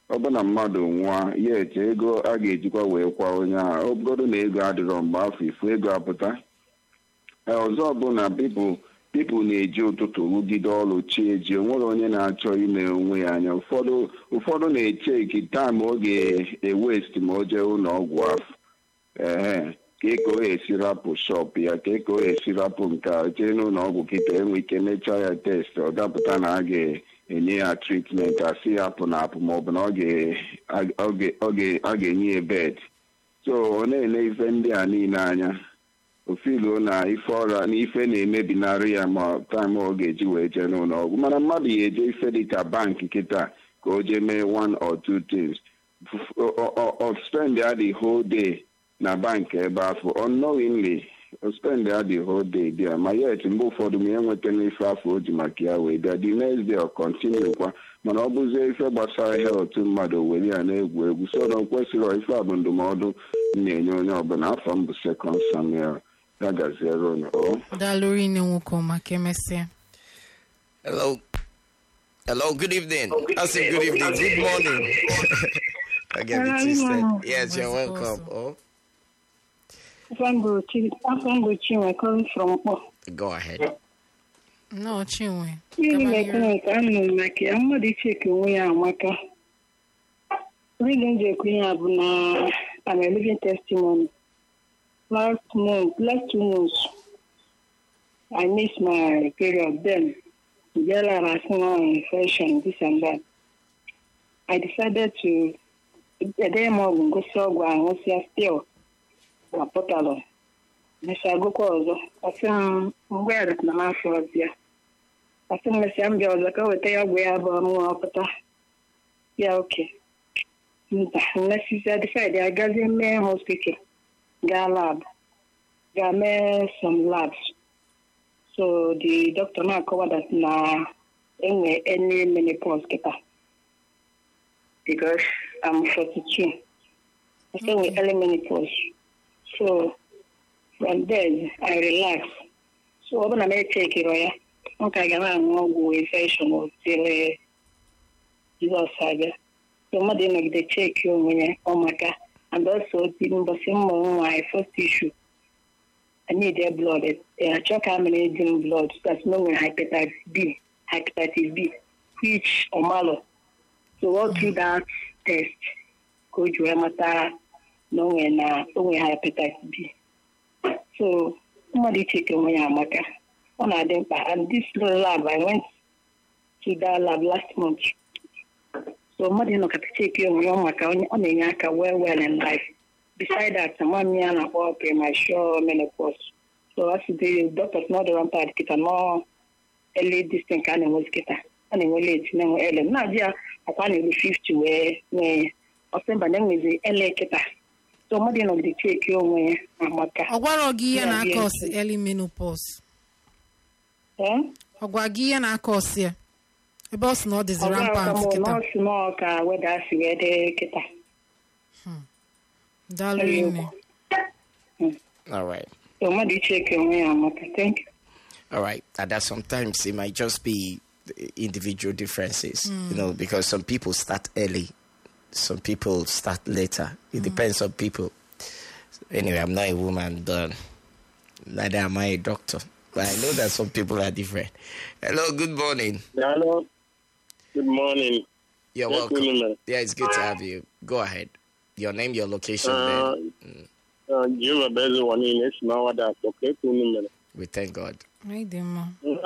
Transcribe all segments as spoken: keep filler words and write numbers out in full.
ọbụna mmadụ nwa ya eche ego a ga-ejikwa wee kwa onye a ogodo na ego adịrọ mgbe afọ ifu ego apụta. Ọzọ bụ na pipụl pipụl na-eji ụtụtụ rụgide ọrụ chi eji onwere onye na-achọ ime onwe ya anya. ụfọdụ ụfọdụ na-echeki taịm ọ ga-ewest ma o jee ụlọ ọgwụ afọ ee ka ka o esi rapụ shọp ya ka ka o esi rapụ nke a jee n'ụlọ ọgwụ kịta enwe ike mechaa ya test ọ dapụta na a ga-enye ya tritment asị ya apụ na apụ maọbụ na ọ ga-enye ya bed. So ọ na-ele ife ndị a niile anya ofiluo na ife ọra na ife na-emebinarị ya ma taịm ọ ga-eji wee jee n'ụlọ ọgwụ mana mmadụ ya eje ife dịka bankị kịta ka o jee mee one or two things o spend ya the whole day na bank ebe afọ unknowingly o spend ya the whole day there ma yet mgbe ụfọdụ ma enweta n'ife afọ o ji maka ya wee bịa the next day ọ continue kwa mana ọ bụzie ife gbasara health mmadụ were ya na-egwu egwu so na o kwesịrị ife a bụ ndụmọdụ m na-enye onye ọbụla. Afọ m bụ Second Samuel ya gaziere unu. Dalori ne nwoke maka emesịa. Hello. Hello, good evening. I say good evening. Good morning. I get it twisted. Yes, you're welcome. Oh. Afambo Chinwe calling from Okpo. Go ahead. No, Chinwe. Really, like, I'm like, I'm not checking where I'm working. Really, I'm a living testimony. Last month, last two months, I missed my period then. Yellow rational infection, this and that. I decided to a day more than go so and was here still. A portal. I shall go cause I found where at the mouth was there. I think my son girls like over there where about more. Yeah, okay. Unless you said decided I got in my hospital. Got lab. Got me some labs. So the doctor now covered that na any any menopause kita because I'm forty-two. I say we early menopause. So from then I relax. So when I make take it, yeah, okay, I can go infection or till Jesus said. So my then they check you when oh my God, and also the number some my first issue. I need their blood. I check how many in blood. That's known as hepatitis B, hepatitis B, which or malo. So all through that test, could you matter knowing uh only hepatitis B. So somebody take away a matter. One of them, and this little lab, I went to that lab last month. So somebody look at take you on my on the yaka well well in life. Beside that, someone me and about premature menopause. So as the doctors not the one part kita no early distant kind of was kita. And in late no early. Now dia upon the fifty where me or same name is early kita. So more than the take you when amaka. Ogwaro gi na cause early menopause. Eh? Ogwa gi na cause here. The boss no this rampant kita. No small ka whether see where the kita. All right. So what do you check on? Thank you. All right. And that sometimes it might just be individual differences, mm. you know, because some people start early, some people start later. It mm. depends on people. Anyway, I'm not a woman, but neither am I a doctor. But I know that some people are different. Hello, good morning. Hello. Good morning. You're yes, welcome. Women. Yeah, it's good to have you. Go ahead. Your name, your location. Uh, mm. uh, We thank God. I demo.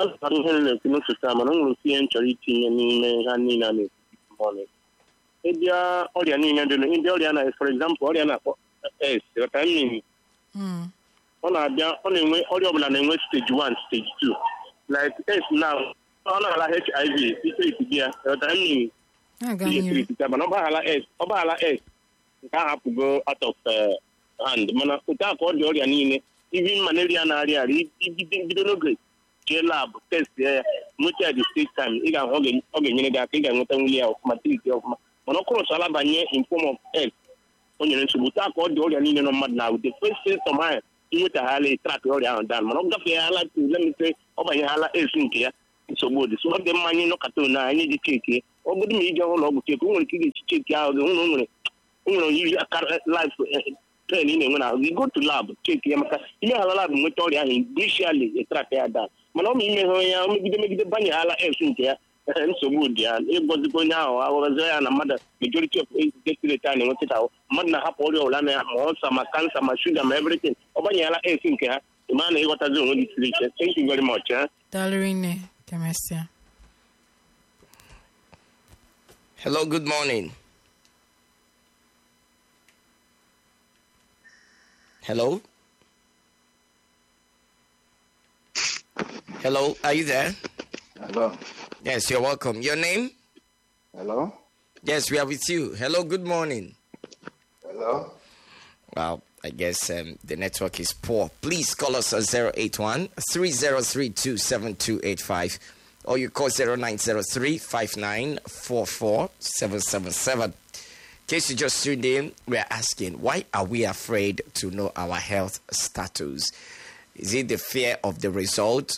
India, Oriana, India, for example, Oriana, yes, what I mean. Hmm. On our only way, Oriana, stage one, stage two. Like, yes, now, on our H I V, it's here, what I mean. I got you. But Obala S, Obala S, that have to go out of uh, hand. Mana, without all the Oriana, even malaria and area, if you don't agree. Lab test there, much at the same time. You can organ organ that thing and not only of materiality of monocro salabanye in form of health. On your subuta called the organ in a mad now. The first sense of mine, you would have a track organ done. Monography, I like to let me say, over Hala is in here. So good. So what the money no catuna, I need the cake. ọ bụrụ na ije ụlọ ọgwụ cheki o nwere ike ga-echi cheki ahụ gị nwere nwere nwere oyiyi life tren ị na-enwe n'ahụ gị go to lab cheki ya maka imeghara lab nweta ọrịa ahụ initially etrata ya da mana ọ ma imeghe ya megide megide banyeghala f nke ya nsogbu dị ya ịgọzikwa onye ahụ aghọrọzie ya na mmadụ majority of desirate a na-enweta ahụ mmadụ na-ahapụ ọrịa ọbụla na ya ma ọsa ma kansa ma shuga ma everything ọ banyeghala f nke ha ịma na ịghọtazi onwe gị siri ike. Thank you very much. Dalrine Kemesia. Hello, good morning. Hello? Hello, are you there? Hello. Yes, you're welcome. Your name? Hello. Yes, we are with you. Hello, good morning. Hello. Well, I guess um, the network is poor. Please call us at zero eight one, three zero three two, seven two eight five or you call zero nine zero three, five nine four four, seven seven seven. In case you just tuned in, we are asking, why are we afraid to know our health status? Is it the fear of the result?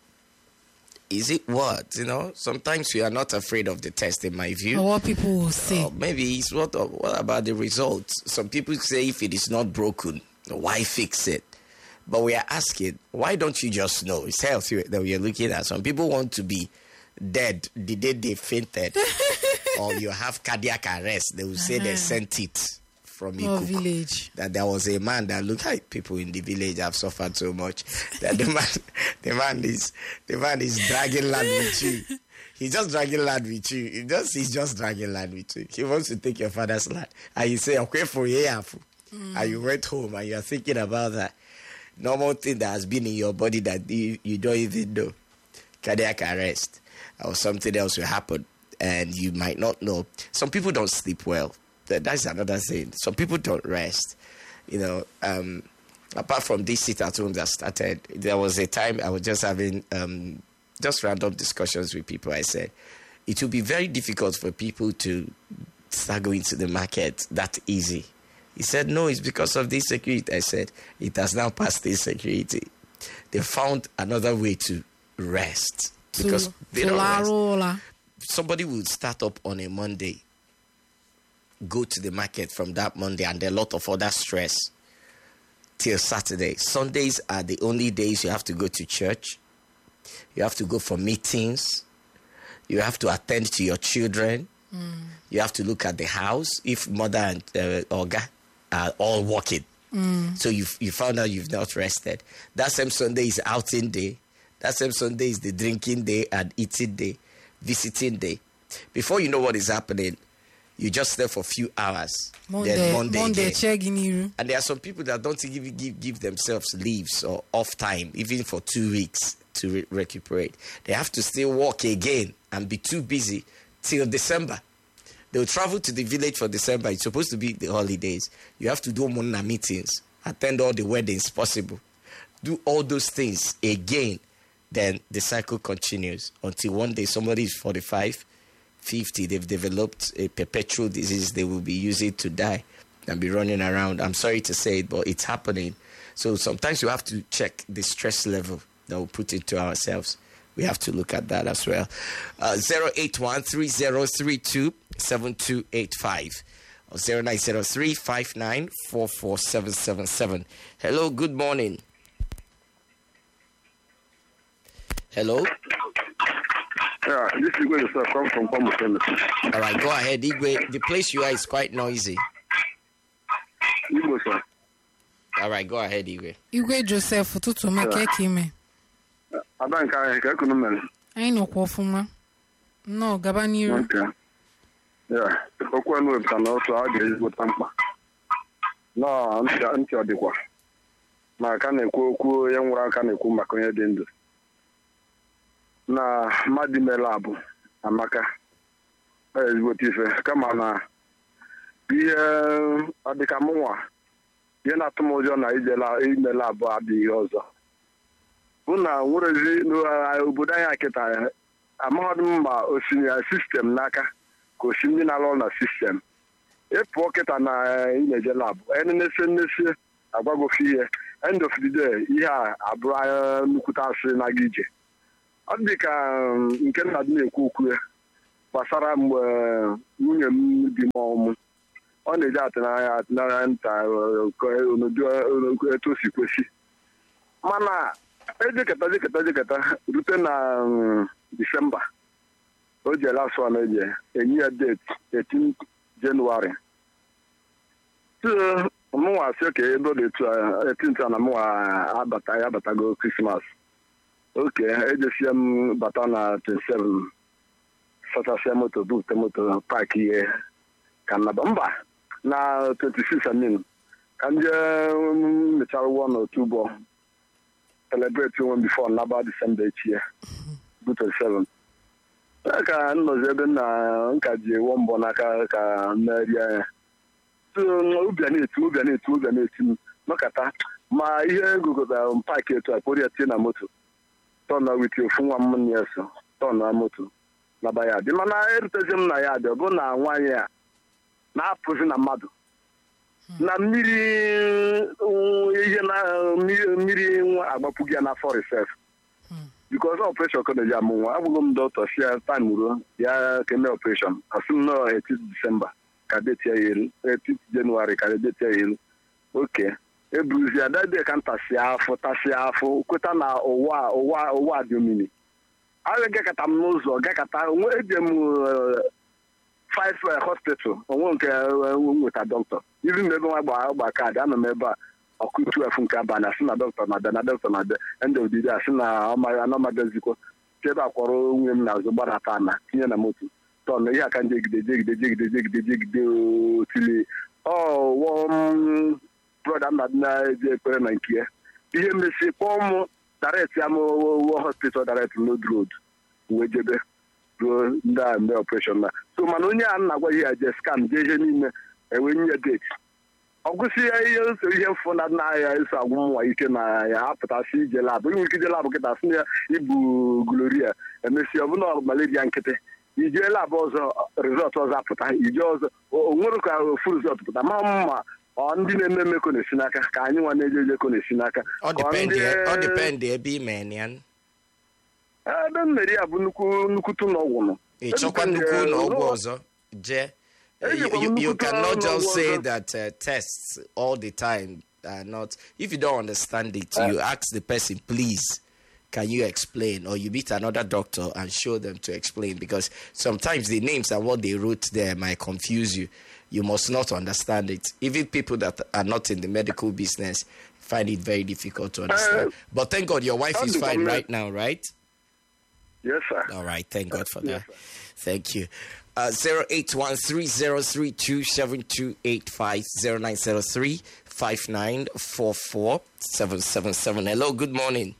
Is it what? You know, sometimes we are not afraid of the test, in my view. Or what people will say. Uh, maybe it's what, what about the results? Some people say if it is not broken, why fix it? But we are asking, why don't you just know? It's health that we are looking at. Some people want to be dead the day they fainted. Or you have cardiac arrest. They will say uh-huh. they sent it from a village. That there was a man that looked like people in the village have suffered so much that the man, the man is, the man is dragging land with you. He's just dragging land with you. He just, he's just dragging land with you. He wants to take your father's land, and you say, "Okay, for you," mm. and you went home and you are thinking about that normal thing that has been in your body that you, you don't even know, cardiac arrest, or something else will happen, and you might not know. Some people don't sleep well. That's another thing. Some people don't rest. You know, um, apart from this sit at home that started, there was a time I was just having um, just random discussions with people. I said, it will be very difficult for people to start going to the market that easy. He said, no, it's because of this security. I said, it has now passed this security. They found another way to rest. Because to, they to don't rest. Somebody will start up on a Monday, go to the market from that Monday, and there are a lot of other stress till Saturday. Sundays are the only days you have to go to church. You have to go for meetings. You have to attend to your children. Mm. You have to look at the house if mother and uh, Oga are all working. Mm. So you you found out you've not rested. That same Sunday is outing day. That same Sunday is the drinking day and eating day, visiting day. Before you know what is happening, you just stay for a few hours. Monday, then Monday, Monday again. And there are some people that don't give, give, give themselves leaves or off time, even for two weeks to re- recuperate. They have to still work again and be too busy till December. They'll travel to the village for December. It's supposed to be the holidays. You have to do Mona meetings, attend all the weddings possible, do all those things again. Then the cycle continues until one day somebody is forty-five, fifty. They've developed a perpetual disease they will be using to die and be running around. I'm sorry to say it, but it's happening. So sometimes you have to check the stress level that we put into ourselves. We have to look at that as well. Uh, zero eight one, three zero three two, seven two eight five or zero nine zero three, five nine four four, seven seven seven. Hello, good morning. Hello? Yeah, this is Igwe, sir. Come from Kwamo. All right, go ahead, Igwe. The place you are is quite noisy. Igwe, sir. All right, go ahead, Igwe. Igwe Joseph, tutu makeki me. Abanka, kekunu men. Anyị nọkwa ọfụma. No, gaba n'iru. Okay. Yeah, okwu enu ebita na ọsọ a ga-ezigota mkpa. No, ntị ọ dịkwa. Ma aka na-ekwu okwu onye nwụrụ aka na-ekwu maka onye dị ndụ. Na mmadụ mere abụ amaka. Ezigbote ife kama na ihe ọdịka mụnwa ihe na-atụ m ụjọ na imela abụ adịghị ọzọ. Bụ na nwerezi n'obodo anyị akịta amaghị m ma osimiri sistem n'aka ka osimiri na-alụ na sistem. Ịpụọ kịta na imeje labụ enenese nnesi agwagofe ihe end of the day ihe a abụrụ anya nnukwute asịrị na-aga ije. Ọ dị ka nke nna dị na-ekwu okwu ya gbasara mgbe nwunye m dị m ọmụ ọ na-eji atịnanya atịnanya nta etu o si kwesị mana ejeketa jeketa jeketa rute na Disemba o ji last one eje enyi ya date eighteen January mụnwa sị oke ebe ọ dị etu eighteenth na mụnwa abata ya abatago Christmas oke ejesie m bata na twenty-seven sachasịa moto bute moto paaki ihe ka nnaba mba na twenty-six amin ka m jee mechara ụgwọ n'otu ụgbọ celebrate one before naba December echi ya bụ twenty-seven ka nnọzi ebe nna nka ji ewo mbọ n'aka ka mmerie ya ụbịa na-etu ụbịa na-etu ụbịa na-etu nọkata ma ihe gụgụtara paaki etu a kpori ya tie na moto tọna witi ofu nwa m na eso tọna moto naba ya dị mana erutezi m na ya dị ọ bụ na nwaanyị a na-apụzi na mmadụ na mmiri ihe na mmiri nwa agbapụghị ya n'afọ resef bikos ọpreshọn ka na-eji amụ nwa abụghị m dọkịta si ya taim ruo ya keme ọpreshọn asị m nọ eighteen Disemba ka deti ya elu eighteen January ka deti ya elu oke ebuzi ya dade ka ntasị afọ tasị afọ kweta na ụwa ụwa ụwa dị omimi a gakata m n'ụzọ gakata eje m five hospital onwe nke nweta dọkịta iri m ebe nwa gba agba kaadị anọ m ebe a ọkụ twelve nke abalị asị na dọkịta na-abịa na dọkịta na-abịa ndị odidi asị na ọmadezikwo chebe akwọrọ nwunye m n'azụ gbadata na tinye na moto tọn ihe aka njegide jegide jegide jegide jegide otili ọwọm brọda m na-adị na-eji ekpere na nke ya ihe mesi kpọọ m direct ya m wo hospital direct road road wee jebe ruo ndị a mgbe operation na so mana onye a na-agwa ihe ya je scan jee ihe niile enwe nye date ọ gụsị ya ihe nso ihe mfụ na na ya eso agwụ nwa ike na ya apụtasị ije lab onye ike ije lab kịta sị ya ibu gloria emesi ọbụna malaria nkịtị ije lab ọzọ rizọt ọzọ apụta ije ọzọ o nwere ka ofu rizọt pụta ma mma ọ ndị na-eme mmekọ na-esi n'aka ka anyị nwa na-eje ejekọ na-esi n'aka ọ dipendị ebe ime ya ebe mmeri ya bụ nnukwu nnukwutu n'ọgwụ nọ ị chọkwa nnukwu n'ọgwụ ọzọ jee You, you, you cannot just say that uh, tests all the time are not. If you don't understand it, uh, you ask the person, please, can you explain? Or you meet another doctor and show them to explain. Because sometimes the names and what they wrote there might confuse you. You must not understand it. Even people that are not in the medical business find it very difficult to understand. Uh, but thank God your wife is fine right now, right? Yes, sir. All right. Thank God for yes, that. Sir. Thank you. Uh, zero eight one three zero three two seven two eight five zero nine zero three five nine four four seven seven seven. Hello, good morning.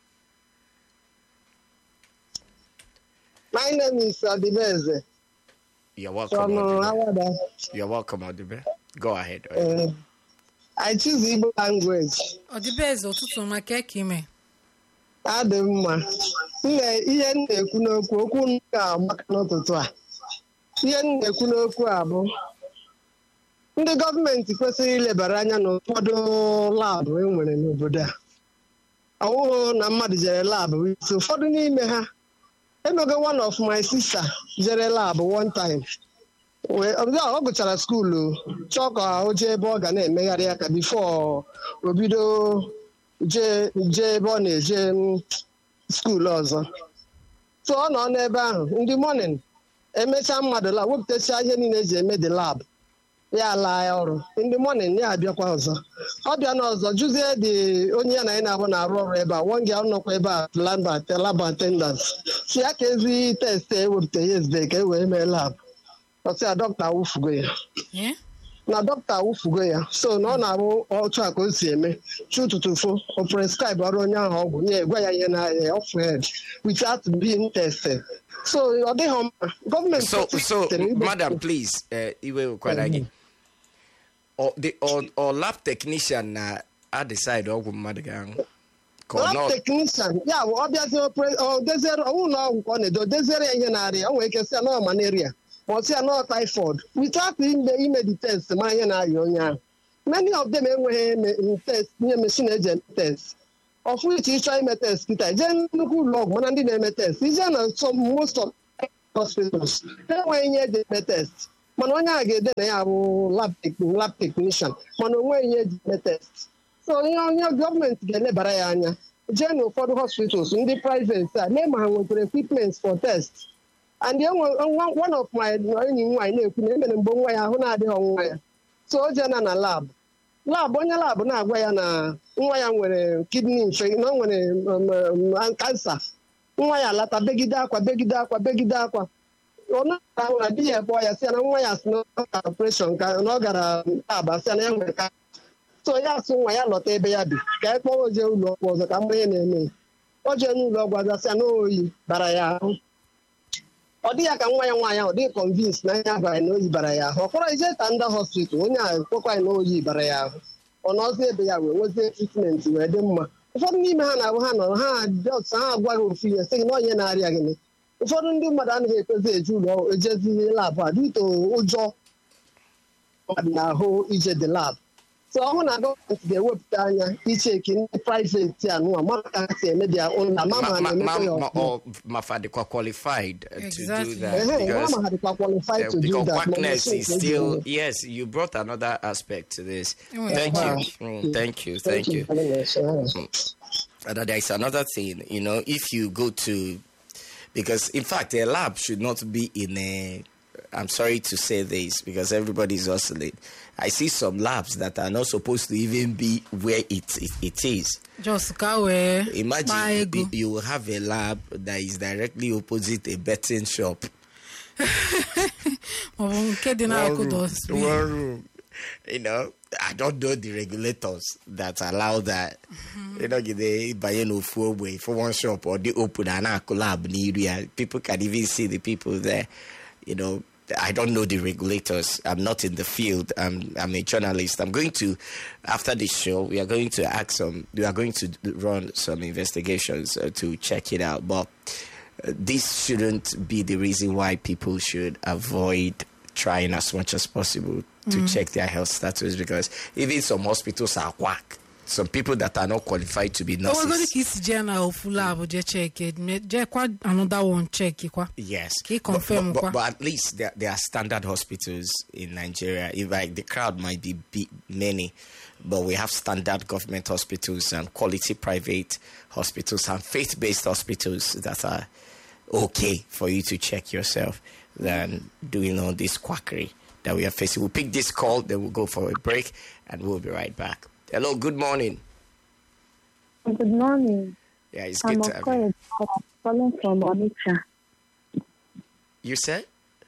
My name is Adibeze. You're welcome. From Odibe. You're welcome, Odibe. Go ahead. Uh, I choose Igbo language. Odibeze ụtụtụ maka eke ime. Adị mma. Nne ihe m na-ekwu n'okwu okwu nke amaka n'ụtụtụ a. Ihe m na-ekwu n'okwu a bụ ndị gọọmenti kwesịrị ilebara anya n'ụfọdụ labụ e nwere n'obodo a. Ọ bụghị na mmadụ jere labụ isi ụfọdụ n'ime ha. Emego one of my sister jere labụ one time. Ọ gụchara skuulu chọọ ka o jee ebe ọ ga na-emegharị aka bifo o bido jee ebe ọ na-eje skuulu ọzọ. So ọ nọ n'ebe ahụ ndị morning emechaa mmadụ la wepụtacha ihe niile eji eme the lab ya laa ya ọrụ ndị morning ya abịakwa ọzọ ọ bịa n'ọzọ jụzie dị onye ya na anyị na-abụ na-arụ ọrụ ebe a one ga nọkwa ebe a lab attendant si ya ka ezi test ewepụta ya ezide ka e wee mee lab ọsị ya dọkịta awụfugo ya na dọkịta awụfugo ya so na ọ na-abụ otu a ka o si eme chi ụtụtụ fo o prescribe ọrụ onye ahụ ọgwụ nye gwa ya ihe na off head without being tested. So, government. So, so, madam, please, uh, Iwe Ukwadagi, or the or, or lab technician uh, at the side of Madagang. Lab technician, yeah, obviously, or desert, oh no, on it, desert engineer, oh, we can say no malaria, or say no typhoid. Without him, the image test, my young. Many of them in test, near machine agent test. Of which is trying to test. Then who log one and name test. Is some most of hospitals enweghị ihe eji eme test mana onye a ga-ede na ya bụ lab technician mana onweghị ihe eji eme test so onye onye gọọmenti ga-elebara ya anya jee n'ụfọdụ hospitals ndị private a lee ma ha nwekwara equipment for test and one of my enyi nwaanyị na-ekwu na emere mgbe nwa ya ahụ na-adịghị ọnwa ya so o jeena na lab lab onye lab na-agwa ya na nwa ya nwere kidney infection na o nwere kansa nwa ya lata begide akwa begide akwa begide akwa ọ na-ahụ na di ya kpọọ ya sị ya na nwa ya si na operation ka na ọ gara lab sị ya na ya nwere kansa so ya asụ nwa ya lọta ebe ya bi ka ya kpọọ oje ụlọ ọgwụ ọzọ ka mgbe ihe na-eme o jee n'ụlọ ọgwụ azasị ya na oyi bara ya ahụ ọ dịghị ya ka nwa ya nwaanyị ahụ dị convince na ya bara na oyi bara ya ahụ ọ kpọrọ ije Tanda hospital onye a kwekwa na oyi bara ya ahụ ọ nọzi ebe ya wee nwezie treatment wee dị mma ụfọdụ n'ime ha na-abụ ha nọrọ ha just ha agwaghị ofu ihe sị gị na onye na-arịa gịnị ụfọdụ ndị mmadụ anaghị ekwezi eje ụlọ ejezi labụ a dịto ụjọ mmadụ na-ahụ ije dị labụ so ọhụụ na gọọmenti ga-ewepụta anya icheki ndị private anụwa maka ha si eme dia ụlọ mama na-emepe ya Mafadikwa qualified uh, Exactly. to do that Hey, because mama had qualified uh, to the do that. compactness Mama, is so still thank you. yes. You brought another aspect to this. Oh, Thank yeah. you, Mm, thank you, thank you. very much. Yeah. And there is another thing, you know, if you go to, because in fact a lab should not be in a, I'm sorry to say this because everybody is oscillating. I see some labs that are not supposed to even be where it it, it is. Just go away. Imagine you, you will have a lab that is directly opposite a betting shop. One room. You know, I don't know the regulators that allow that. Mm-hmm. You know, they buy no four way for one shop or they open an lab in the area. People can even see the people there. You know, I don't know the regulators. I'm not in the field. I'm I'm a journalist. I'm going to, after this show, we are going to ask some. We are going to run some investigations uh, to check it out. But uh, this shouldn't be the reason why people should avoid trying as much as possible to mm. check their health status, because even some hospitals are whack. Some people that are not qualified to be nurses. Oh, we're going to check it. Another one check. Yes. Confirm. But, but, but at least there, there are standard hospitals in Nigeria. If like the crowd might be big, many, but we have standard government hospitals and quality private hospitals and faith-based hospitals that are okay for you to check yourself than doing all this quackery that we are facing. We'll pick this call, then we'll go for a break, and we'll be right back. Hello, good morning. Good morning. Yeah, it's I'm good to have you. calling from Onitsha. You said?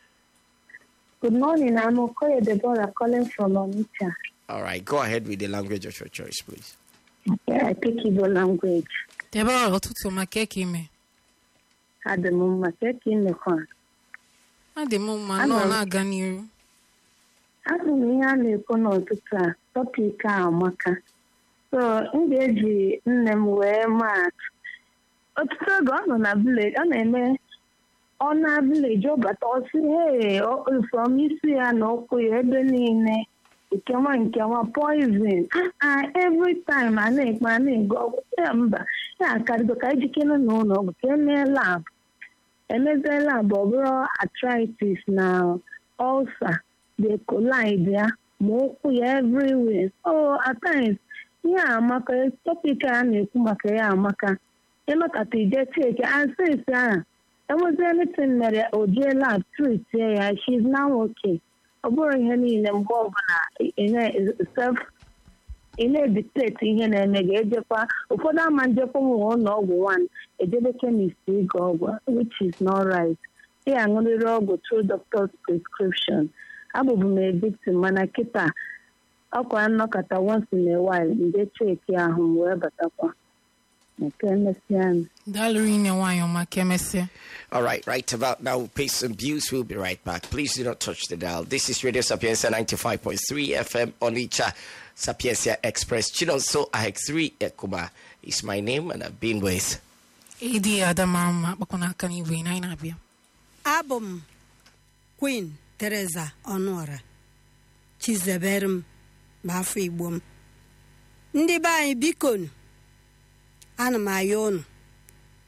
Good morning. I'm Okoye Deborah calling from Onitsha. All right, go ahead with the language of your choice, please. Okay, I take Igbo language. Deborah, ọtụtụ maka eke ime. Adị m mma ka eke ime kwa. Adị m mma nọ na-aga n'iru. Adị m ihe a na-ekwu n'ụtụtụ a, tọpik a amaka. So, m ga-eji nne m wee maatụ. Ọtụtụ oge ọ nọ na village, ọ na-eme ọ na village ọ bata ọ sị, hey, from isi ya na ụkwụ ya ebe niile. Nkewa nkewa poison. Ah, every time I na-ekpe a na-ego ọgwụ ya mba. Ya akarịgo ka ejikere n'ụlọ ọgwụ ka emee lab. Emezie lab ọ bụrụ arthritis na ulcer dey collide ya ma ụkwụ ya everywhere. So at times ihe amaka topic a na-ekwu maka ya amaka. Ịnọkata ije cheki ansị isi ahụ. Enwezie anything mere o jee lab treat ya, she's now okay. Ọ bụrụ ihe niile mgbe ọbụla self ị na-edictate ihe na-eme ga-ejekwa ụfọdụ ama njekwa nwe ụlọ ọgwụ one ejebe chemist ịga ọgwụ, which is not right. Ị aṅụrịrị ọgwụ through doctor's prescription. Abụbụ m a victim mana kịta ọkwa nnọkọta once in a while nje cheki ahụ m wee batakwa. All right, right about now, we'll pay some bills. We'll be right back. Please do not touch the dial. This is Radio Sapienza ninety-five point three F M Onitsha, Sapienza Express. Chinonso Ahex three Ekuma is my name, and I've been with Edi Adamama Bakonakani Vina. Album Queen Teresa Honora Chizeberum Mafi Bum Ndi Bai Bikon Ana m ayọ unu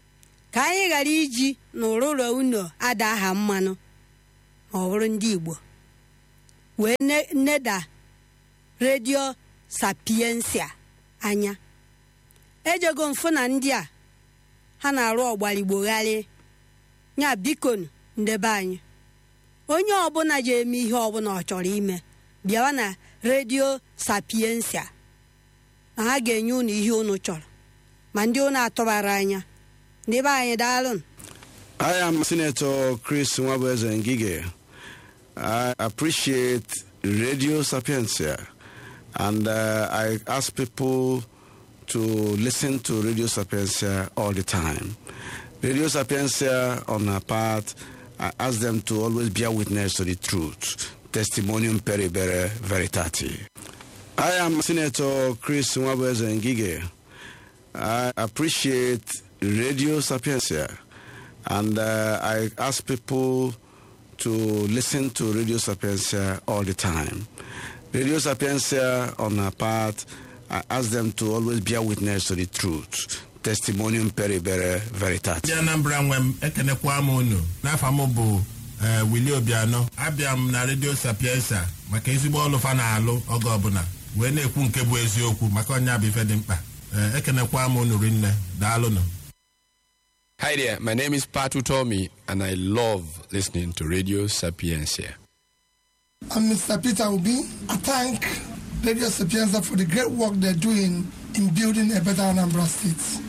ka anyị ghara iji n'ụlọ unu ada aha mmanụ ma ọ bụrụ ndị Igbo wee neda redio sapiensia anya. Ejego mfụ na ndị a ha na-arụ ọgbaligbogharị nya biko ndebe anyị onye ọbụla ji eme ihe ọbụla ọ chọrọ ime bịawa na redio sapiensia na ha ga-enye unu ihe unu chọrọ ma ndị unu atụbara anya ndebe anyị daalụ. I am Senator Chris Nwabueze Ngige. I appreciate Radio Sapientia, and uh, I ask people to listen to Radio Sapientia all the time. Radio Sapientia, on her part, I ask them to always bear witness to the truth. Testimonium peribere veritati. I am Senator Chris Nwabueze Ngige. I appreciate Radio Sapientia, and uh, I ask people to listen to Radio Sapientia all the time. Radio Sapientia, on her part, I ask them to always bear witness to the truth. Testimonium peribere veritati. Anambra nwem ekenekwa m unu n'afa m bụ Willie Obiano. Abịa m na Radio Sapientia maka ezigbo ọlụ fa na-alụ oge ọbụla wee na-ekwu nke bụ eziokwu maka ọnya bụ ife dị mkpa. Ekenekwa m unu rinne. Daalụnụ. Hi there, my name is Patu Tommy, and I love listening to Radio Sapientia. I'm Mister Peter Obi. I thank Radio Sapientia for the great work they're doing in building a better Anambra State.